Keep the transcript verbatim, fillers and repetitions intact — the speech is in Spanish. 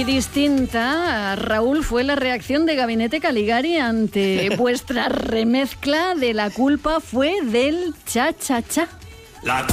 Muy distinta, Raúl, fue la reacción de Gabinete Caligari ante vuestra remezcla de La culpa fue del cha-cha-cha. La